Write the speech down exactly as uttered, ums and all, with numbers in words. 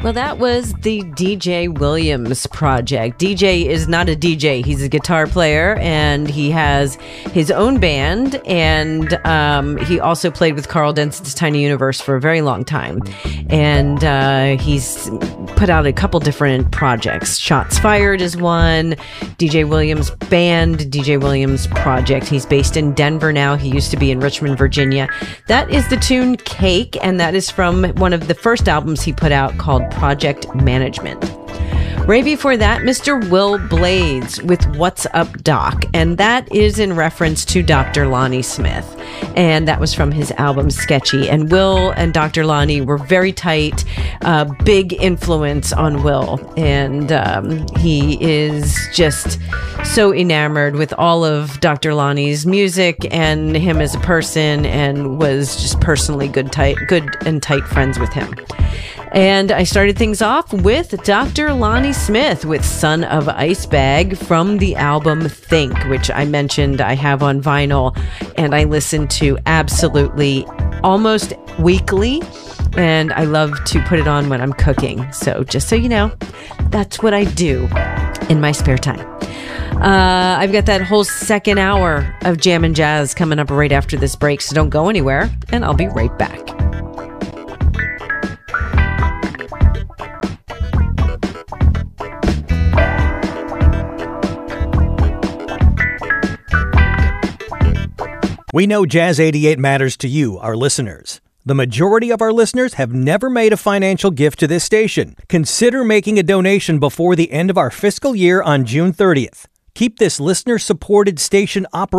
Well, that was the D J Williams project. D J is not a D J. He's a guitar player, and he has his own band, and um, he also played with Carl Denson's Tiny Universe for a very long time. And uh, he's put out a couple different projects. Shots Fired is one. D J Williams Band, D J Williams Project. He's based in Denver now. He used to be in Richmond, Virginia. That is the tune Cake, and that is from one of the first albums he put out called Project Management. Right before that, Mister Will Blades with What's Up, Doc? And that is in reference to Doctor Lonnie Smith. And that was from his album Sketchy. And Will and Doctor Lonnie were very tight, uh, big influence on Will. And um, he is just so enamored with all of Doctor Lonnie's music and him as a person, and was just personally good, tight, good and tight friends with him. And I started things off with Doctor Lonnie Smith with Son of Ice Bag from the album Think, which I mentioned I have on vinyl and I listen to absolutely almost weekly. And I love to put it on when I'm cooking. So just so you know, that's what I do in my spare time. Uh, I've got that whole second hour of Jam and Jazz coming up right after this break, so don't go anywhere, and I'll be right back. We know Jazz eighty-eight matters to you, our listeners. The majority of our listeners have never made a financial gift to this station. Consider making a donation before the end of our fiscal year on June thirtieth. Keep this listener-supported station operating